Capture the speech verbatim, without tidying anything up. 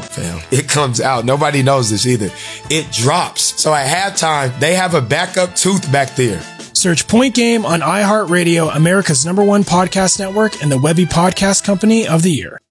fam. It comes out. Nobody knows this either. It drops. So at halftime, they have a backup tooth back there. Search Point Game on iHeartRadio, America's number one podcast network, and the Webby Podcast Company of the Year.